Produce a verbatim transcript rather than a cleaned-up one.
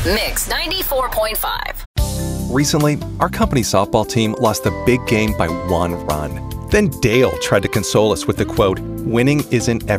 Mix ninety-four point five. Recently, our company softball team lost the big game by one run. Then Dale tried to console us with the quote, "Winning isn't everything."